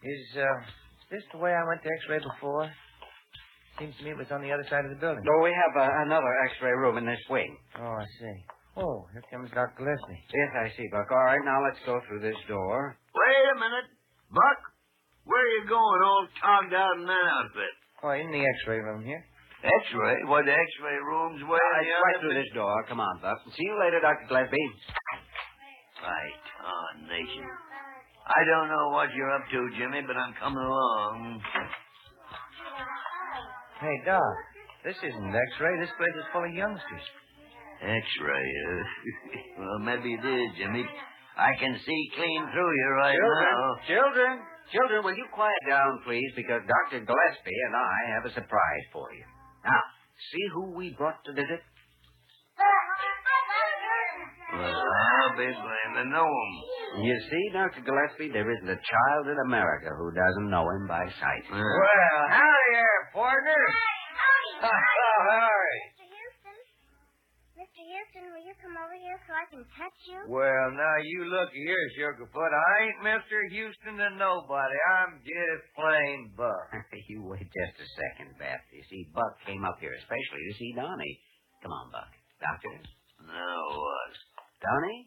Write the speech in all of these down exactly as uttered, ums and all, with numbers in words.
Is, uh, this the way I went to X-ray before? Seems to me it was on the other side of the building. No, we have uh, another X-ray room in this wing. Oh, I see. Oh, here comes Doctor Gillespie. Yes, I see, Buck. All right, now let's go through this door. Wait a minute. Buck, where are you going all togged out in that outfit? Oh, in the X-ray room here. X-ray? What, the X-ray room's way Uh, in the right other through bit? this door. Come on, Buck. See you later, Doctor Gillespie. Right. Oh, nation. I don't know what you're up to, Jimmy, but I'm coming along. Hey, Doc, this isn't X-ray. This place is full of youngsters. X-ray, uh, well, maybe it is, Jimmy. I can see clean through you right Children, now. children, children, will you quiet down, please, because Doctor Gillespie and I have a surprise for you. Now, see who we brought to visit? Well, I'll be blamed. I know him. You see, Doctor Gillespie, there isn't a child in America who doesn't know him by sight. Uh, Well, howdy there, partner. Howdy. Oh, howdy. Mister Houston. Mister Houston, will you come over here so I can touch you? Well, now, you look here, Sugarfoot. I ain't Mister Houston to nobody. I'm just plain Buck. You wait just a second, Beth. You see, Buck came up here especially to see Donnie. Come on, Buck. Doctor? now what? Donnie?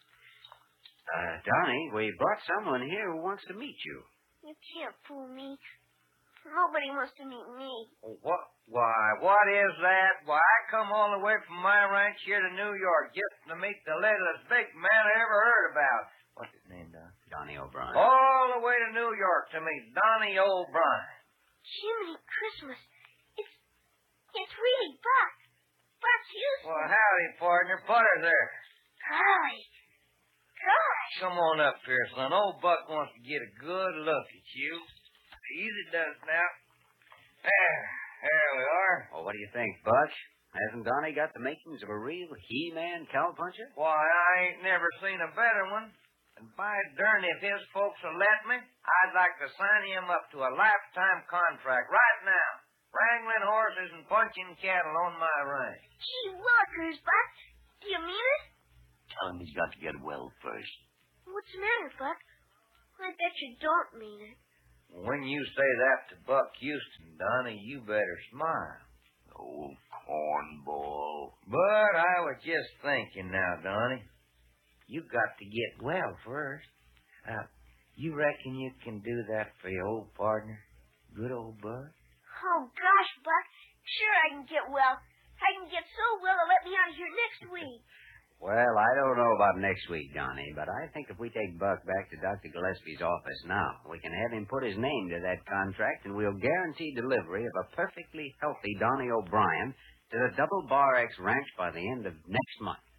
Uh, Donnie, we brought someone here who wants to meet you. You can't fool me. Nobody wants to meet me. What? Why, what is that? Why, I come all the way from my ranch here to New York just to meet the littlest big man I ever heard about. What's his name, Doc? Donnie O'Brien. All the way to New York to meet Donnie O'Brien. Jiminy Christmas. It's, it's really Buck. Buck Houston. Well, howdy, partner. Put her there. Golly. Gosh. Come on up here, son. Old Buck wants to get a good look at you. Easy does now. There, there we are. Well, what do you think, Buck? Hasn't Donnie got the makings of a real He-Man cowpuncher? Why, I ain't never seen a better one. And by darn, if his folks will let me, I'd like to sign him up to a lifetime contract right now. Wrangling horses and punching cattle on my ranch. Gee willikers, Buck. Do you mean it? Tell him he's got to get well first. What's the matter, Buck? I bet you don't mean it. When you say that to Buck Houston, Donnie, you better smile. Old cornball. But I was just thinking now, Donnie. You got to get well first. Uh, you reckon you can do that for your old partner, good old Buck? Oh, gosh, Buck. Sure I can get well. I can get so well they'll let me out of here next week. Well, I don't know about next week, Donnie, but I think if we take Buck back to Doctor Gillespie's office now, we can have him put his name to that contract, and we'll guarantee delivery of a perfectly healthy Donnie O'Brien to the Double Bar X Ranch by the end of next month.